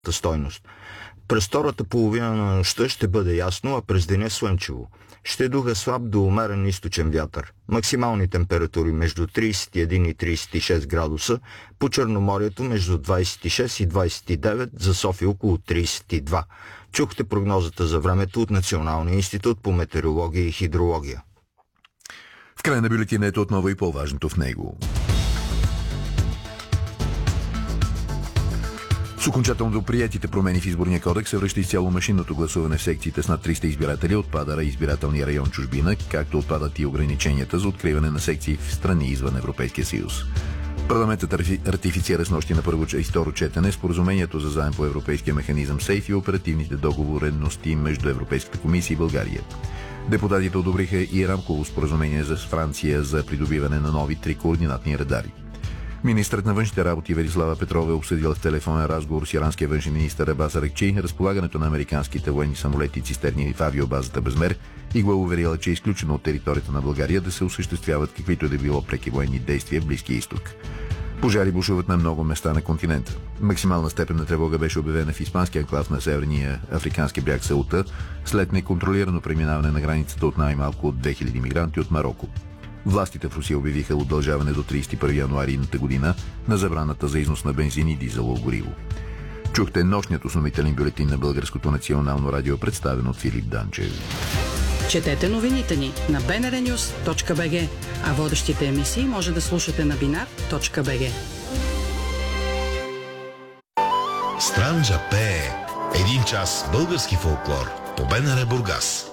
стойност. През втората половина на нощта ще бъде ясно, а през деня слънчево. Ще духа слаб до умерен източен вятър. Максимални температури между 31 и 36 градуса, по Черноморието между 26 и 29, за София около 32. Чухте прогнозата за времето от Националния институт по метеорология и хидрология. В края на бюлетината отново и по-важното в него. С окончателно приетите промени в изборния кодекс се връща изцяло машинното гласуване в секциите с над 300 избиратели, отпада избирателния район чужбина, както отпадат и ограниченията за откриване на секции в страни извън Европейския съюз. Парламентът ратифицира с нощи на първо и второ четене споразумението за заем по Европейския механизъм СЕЙФ и оперативните договорености между Европейската комисия и България. Депутатите одобриха и рамково споразумение за Франция за придобиване на нови 3 координатни радари. Министрът на външните работи Велислава Петрова е обсъдила в телефонен разговор с иранския външен министър Абас Аракчи разполагането на американските военни самолети и цистерни в авиобазата Безмер и го е уверила, че е изключено от територията на България да се осъществяват каквито да било преки военни действия в Близкия изток. Пожари бушуват на много места на континента. Максимална степен на тревога беше обявена в испанския анклав на северния африкански бряг Сеута след неконтролирано преминаване на границата от най-малко от 2000 мигранти от Мароко. Властите в Русия обявиха удължаване до 31 януари едната година на забраната за износ на бензин и дизелово гориво. Чухте нощният основителен бюлетин на Българското национално радио, представен от Филип Данчев. Четете новините ни на bnrnews.bg, а водещите емисии може да слушате на binar.bg. Странджа пее. Един час български фолклор по БНР Бургас.